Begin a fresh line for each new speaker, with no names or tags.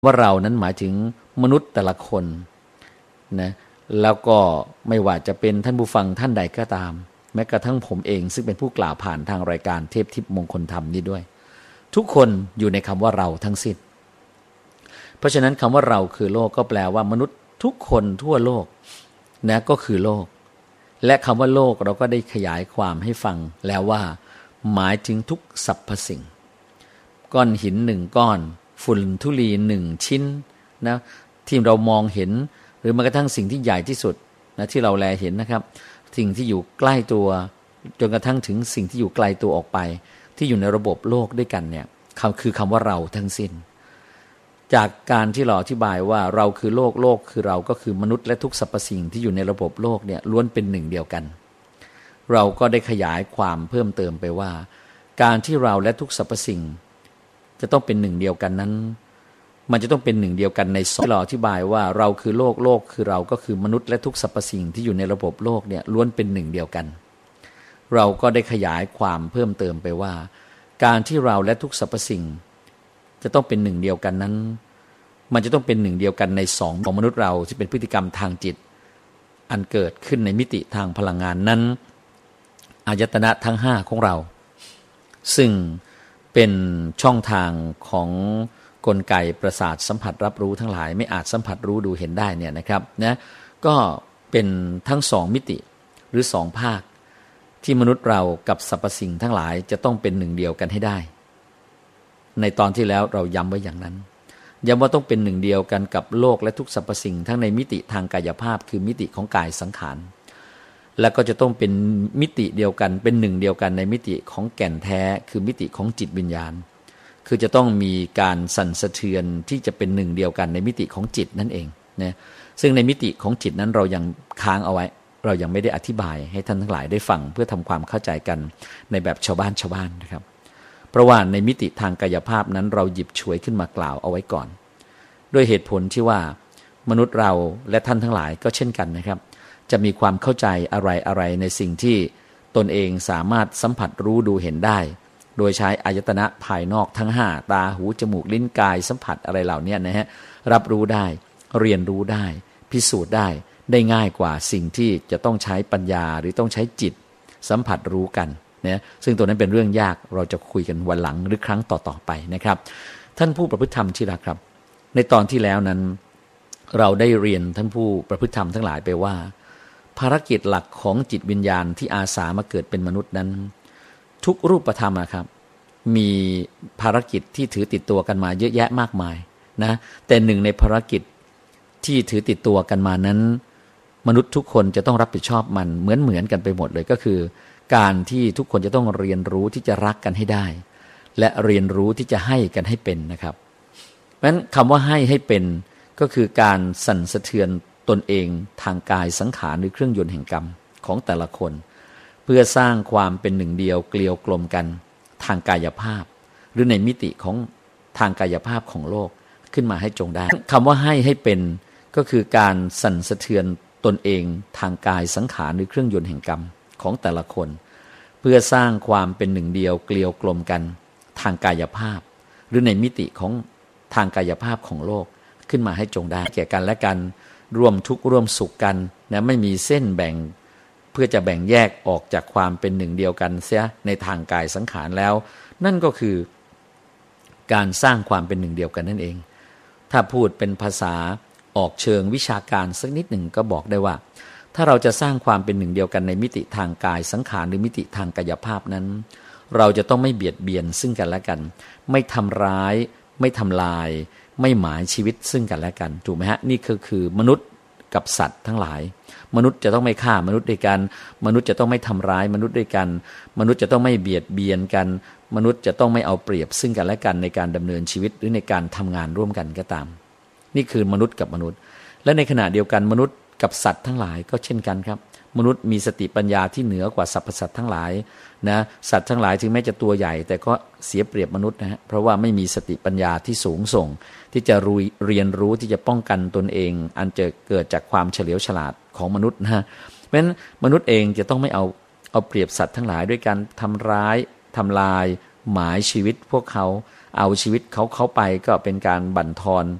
ว่าเรานั้นหมายถึงมนุษย์แต่ละคนนะแล้วก็ไม่ว่าจะเป็นท่านผู้ฟังท่านใดก็ตามแม้กระทั่งผมเองซึ่งเป็นผู้กล่าวผ่านทางรายการเทพทิพย์มงคลธรรมนี้ด้วยทุกคนอยู่ในคำว่าเราทั้งสิ้นเพราะฉะนั้นคำว่าเราคือโลกก็แปลว่ามนุษย์ทุกคนทั่วโลกนะก็คือโลกและคำว่าโลกเราก็ได้ขยายความให้ฟังแล้วว่าหมายถึงทุกสรรพสิ่งก้อนหินหนึ่งก้อนฝุ่นธุลีหนึ่งชิ้นนะที่เรามองเห็นหรือแม้กระทั่งสิ่งที่ใหญ่ที่สุดนะที่เราแลเห็นนะครับสิ่งที่อยู่ใกล้ตัวจนกระทั่งถึงสิ่งที่อยู่ไกลตัวออกไปที่อยู่ในระบบโลกด้วยกันเนี่ยคือคำว่าเราทั้งสิ้นจากการที่เราอธิบายว่าเราคือโลกโลกคือเราก็คือมนุษย์และทุกสรรพสิ่งที่อยู่ในระบบโลกเนี่ยล้วนเป็นหนึ่งเดียวกันเราก็ได้ขยายความเพิ่มเติมไปว่าการที่เราและทุกสรรพสิ่งจะต้องเป็นหนึ่งเดียวกันนั้นมันจะต้องเป็นหนึ่งเดียวกันในสองเราอธิบายว่าเราคือโลกโลกคือเราก็คือมนุษย์และทุกสรรพสิ่งที่อยู่ในระบบโลกเนี่ยล้วนเป็นหนึ่งเดียวกันเราก็ได้ขยายความเพิ่มเติมไปว่าการที่เราและทุกสรรพสิ่งจะต้องเป็นหนึ่งเดียวกันนั้นมันจะต้องเป็นหนึ่งเดียวกันในสองของมนุษย์เราที่เป็นพฤติกรรมทางจิตอันเกิดขึ้นในมิติทางพลังงานนั้นอายตนะทั้งห้าของเราซึ่งเป็นช่องทางของกลไกประสาทสัมผัสรับรู้ทั้งหลายไม่อาจสัมผัสรู้ดูเห็นได้เนี่ยนะครับนะก็เป็นทั้งสองมิติหรือสองภาคที่มนุษย์เรากับสรรพสิ่งทั้งหลายจะต้องเป็นหนึ่งเดียวกันให้ได้ในตอนที่แล้วเราย้ำไว้อย่างนั้นย้ำว่าต้องเป็นหนึ่งเดียวกันกับโลกและทุกสรรพสิ่งทั้งในมิติทางกายภาพคือมิติของกายสังขารและก็จะต้องเป็นมิติเดียวกันเป็นหนึ่งเดียวกันในมิติของแก่นแท้คือมิติของจิตวิญญาณคือจะต้องมีการสั่นสะเทือนที่จะเป็นหนึ่งเดียวกันในมิติของจิตนั่นเองนะซึ่งในมิติของจิตนั้นเรายังค้างเอาไว้เรายังไม่ได้อธิบายให้ท่านทั้งหลายได้ฟังเพื่อทำความเข้าใจกันในแบบชาวบ้านนะครับเพราะว่าในมิติทางกายภาพนั้นเราหยิบฉวยขึ้นมากล่าวเอาไว้ก่อนด้วยเหตุผลที่ว่ามนุษย์เราและท่านทั้งหลายก็เช่นกันนะครับจะมีความเข้าใจอะไรในสิ่งที่ตนเองสามารถสัมผัสรู้ดูเห็นได้โดยใช้อายตนะภายนอกทั้ง5ตาหูจมูกลิ้นกายสัมผัสอะไรเหล่านี้นะฮะรับรู้ได้เรียนรู้ได้พิสูจน์ได้ง่ายกว่าสิ่งที่จะต้องใช้ปัญญาหรือต้องใช้จิตสัมผัสรู้กันนะซึ่งตัวนั้นเป็นเรื่องยากเราจะคุยกันวันหลังหรือครั้งต่อๆไปนะครับท่านผู้ประพฤติธรรมที่รักครับในตอนที่แล้วนั้นเราได้เรียนท่านผู้ประพฤติธรรมทั้งหลายไปว่าภารกิจหลักของจิตวิญญาณที่อาสามาเกิดเป็นมนุษย์นั้นทุกรูปธรรมนะครับมีภารกิจที่ถือติดตัวกันมาเยอะแยะมากมายนะแต่หนึ่งในภารกิจที่ถือติดตัวกันมานั้นมนุษย์ทุกคนจะต้องรับผิดชอบมันเหมือนกันไปหมดเลยก็คือการที่ทุกคนจะต้องเรียนรู้ที่จะรักกันให้ได้และเรียนรู้ที่จะให้กันให้เป็นนะครับเพราะฉะนั้นคำว่าให้เป็นก็คือการสั่นสะเทือนตนเองทางกายสังขารหรือเครื่องยนต์แห่งกรรมของแต่ละคนเพื่อสร้างความเป็นหนึ่งเดียวเกลียวกลมกันทางกายภาพหรือในมิติของทางกายภาพของโลกขึ้นมาให้จงได้คำว่าให้เป็นก็คือการสั่นสะเทือนตนเองทางกายสังขารหรือเครื่องยนต์แห่งกรรมของแต่ละคนเพื่อสร้างความเป็นหนึ่งเดียวเกลียวกลมกันทางกายภาพหรือในมิติของทางกายภาพของโลกขึ้นมาให้จงได้แก่กันและกันร่วมทุกข์ร่วมสุขกันนะไม่มีเส้นแบ่งเพื่อจะแบ่งแยกออกจากความเป็นหนึ่งเดียวกันเสียในทางกายสังขารแล้วนั่นก็คือการสร้างความเป็นหนึ่งเดียวกันนั่นเองถ้าพูดเป็นภาษาออกเชิงวิชาการสักนิดหนึ่งก็บอกได้ว่าถ้าเราจะสร้างความเป็นหนึ่งเดียวกันในมิติทางกายสังขารหรือมิติทางกายภาพนั้นเราจะต้องไม่เบียดเบียนซึ่งกันและกันไม่ทำร้ายไม่ทำลายไม่หมายชีวิตซึ่งกันและกันถูกไหมฮะนี่คือมนุษย์กับสัตว์ทั้งหลายมนุษย์จะต้องไม่ฆ่ามนุษย์ด้วยกันมนุษย์จะต้องไม่ทำร้ายมนุษย์ด้วยกันมนุษย์จะต้องไม่เบียดเบียนกันมนุษย์จะต้องไม่เอาเปรียบซึ่งกันและกันในการดำเนินชีวิตหรือในการทำงานร่วมกันก็ตามนี่คือมนุษย์กับมนุษย์และในขณะเดียวกันมนุษย์กับสัตว์ทั้งหลายก็เช่นกันครับมนุษย์มีสติปัญญาที่เหนือกว่าสรรพสัตว์ทั้งหลายนะสัตว์ทั้งหลายถึงแม้จะตัวใหญ่แต่ก็เสียเปรียบมนุษย์นะฮะเพราะว่าไม่มีสติปัญญาที่สูงส่งที่จะเรียนรู้ที่จะป้องกันตนเองอันจะเกิดจากความเฉลียวฉลาดของมนุษย์นะเพราะฉะนั้นมนุษย์เองจะต้องไม่เอาเปรียบสัตว์ทั้งหลายด้วยการทำร้ายทำลายหมายชีวิตพวกเขาเอาชีวิตเขาไปก็เป็นการบั่นทอน